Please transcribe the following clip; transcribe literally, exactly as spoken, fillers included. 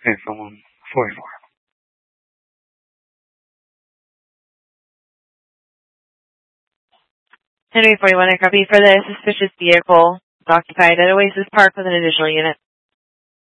Okay, someone forty-four. Henry forty-one, I copy. For the suspicious vehicle occupied at Oasis Park with an additional unit.